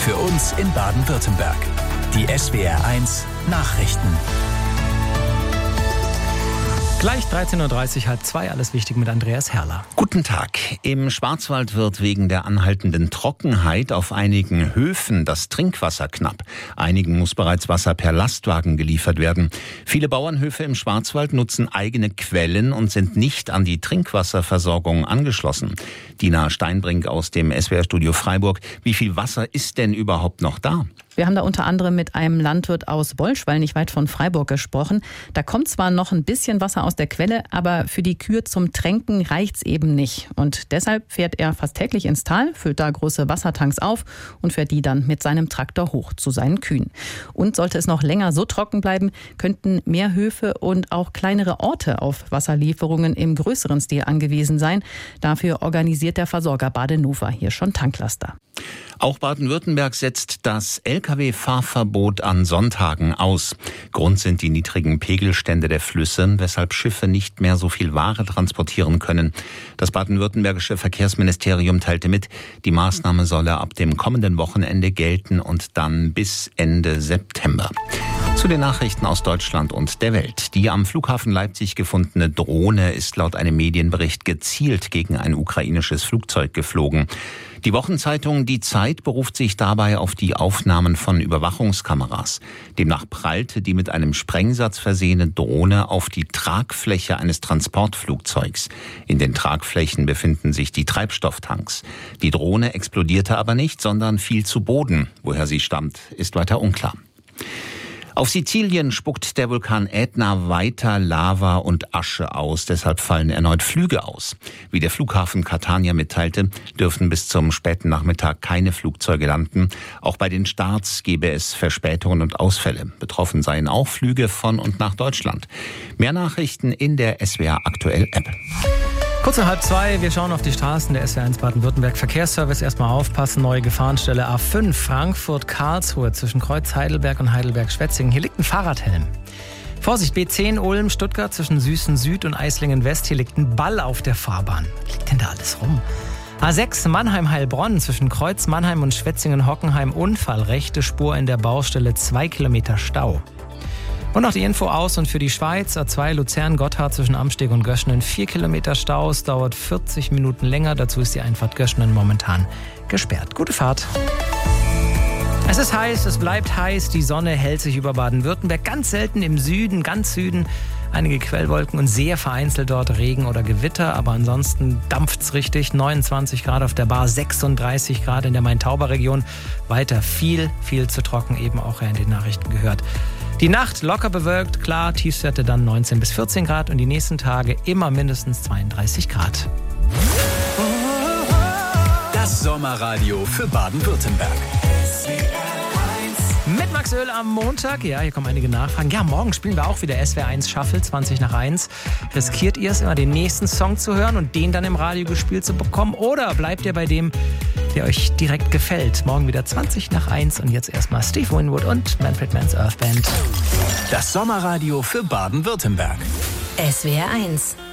für uns in Baden-Württemberg. Die SWR1 Nachrichten. Gleich 13.30 Uhr, 1:30, alles Wichtige mit Andreas Herrler. Guten Tag. Im Schwarzwald wird wegen der anhaltenden Trockenheit auf einigen Höfen das Trinkwasser knapp. Einigen muss bereits Wasser per Lastwagen geliefert werden. Viele Bauernhöfe im Schwarzwald nutzen eigene Quellen und sind nicht an die Trinkwasserversorgung angeschlossen. Dina Steinbrink aus dem SWR-Studio Freiburg. Wie viel Wasser ist denn überhaupt noch da? Wir haben da unter anderem mit einem Landwirt aus Bolschwall, nicht weit von Freiburg, gesprochen. Da kommt zwar noch ein bisschen Wasser aus der Quelle, aber für die Kühe zum Tränken reicht's eben nicht. Und deshalb fährt er fast täglich ins Tal, füllt da große Wassertanks auf und fährt die dann mit seinem Traktor hoch zu seinen Kühen. Und sollte es noch länger so trocken bleiben, könnten mehr Höfe und auch kleinere Orte auf Wasserlieferungen im größeren Stil angewiesen sein. Dafür organisiert der Versorger Badenova hier schon Tanklaster. Auch Baden-Württemberg setzt das Lkw-Fahrverbot an Sonntagen aus. Grund sind die niedrigen Pegelstände der Flüsse, weshalb Schiffe nicht mehr so viel Ware transportieren können. Das baden-württembergische Verkehrsministerium teilte mit, die Maßnahme solle ab dem kommenden Wochenende gelten und dann bis Ende September. Zu den Nachrichten aus Deutschland und der Welt. Die am Flughafen Leipzig gefundene Drohne ist laut einem Medienbericht gezielt gegen ein ukrainisches Flugzeug geflogen. Die Wochenzeitung Die Zeit beruft sich dabei auf die Aufnahmen von Überwachungskameras. Demnach prallte die mit einem Sprengsatz versehene Drohne auf die Tragfläche eines Transportflugzeugs. In den Tragflächen befinden sich die Treibstofftanks. Die Drohne explodierte aber nicht, sondern fiel zu Boden. Woher sie stammt, ist weiter unklar. Auf Sizilien spuckt der Vulkan Ätna weiter Lava und Asche aus. Deshalb fallen erneut Flüge aus. Wie der Flughafen Catania mitteilte, dürfen bis zum späten Nachmittag keine Flugzeuge landen. Auch bei den Starts gebe es Verspätungen und Ausfälle. Betroffen seien auch Flüge von und nach Deutschland. Mehr Nachrichten in der SWR Aktuell App. Kurz nach 1:30, wir schauen auf die Straßen der SWR1 Baden-Württemberg. Verkehrsservice, erstmal aufpassen, neue Gefahrenstelle A5, Frankfurt-Karlsruhe zwischen Kreuz Heidelberg und Heidelberg-Schwetzingen. Hier liegt ein Fahrradhelm. Vorsicht, B10 Ulm, Stuttgart zwischen Süßen Süd und Eislingen West. Hier liegt ein Ball auf der Fahrbahn. Was liegt denn da alles rum? A6 Mannheim-Heilbronn zwischen Kreuz Mannheim und Schwetzingen-Hockenheim. Unfall, rechte Spur in der Baustelle, 2 Kilometer Stau. Und noch die Info aus und für die Schweiz, A2 Luzern-Gotthard zwischen Amsteg und Göschenen, 4 Kilometer Stau, es dauert 40 Minuten länger, dazu ist die Einfahrt Göschenen momentan gesperrt. Gute Fahrt. Es ist heiß, es bleibt heiß, die Sonne hält sich über Baden-Württemberg, ganz selten im Süden, ganz Süden, einige Quellwolken und sehr vereinzelt dort Regen oder Gewitter, aber ansonsten dampft's richtig, 29 Grad auf der Bar, 36 Grad in der Main-Tauber-Region, weiter viel zu trocken, eben auch in den Nachrichten gehört. Die Nacht locker bewölkt, klar, Tiefstwerte dann 19 bis 14 Grad und die nächsten Tage immer mindestens 32 Grad. Das Sommerradio für Baden-Württemberg. Mit Max Öl am Montag, ja, hier kommen einige Nachfragen. Ja, morgen spielen wir auch wieder SWR1 Shuffle, 20 nach 1. Riskiert ihr es immer, den nächsten Song zu hören und den dann im Radio gespielt zu bekommen? Oder bleibt ihr bei dem, der euch direkt gefällt? Morgen wieder 20 nach 1 und jetzt erstmal Steve Winwood und Manfred Mann's Earth Band. Das Sommerradio für Baden-Württemberg. SWR1